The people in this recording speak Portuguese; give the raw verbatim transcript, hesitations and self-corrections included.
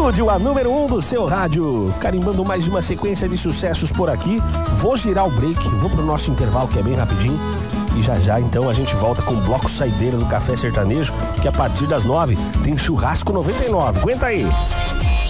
Estúdio, a número um do seu rádio. Carimbando mais uma sequência de sucessos por aqui. Vou girar o break, vou pro nosso intervalo que é bem rapidinho. E já já então a gente volta com o bloco saideira do Café Sertanejo, que a partir das nove tem Churrasco noventa e nove. Aguenta aí.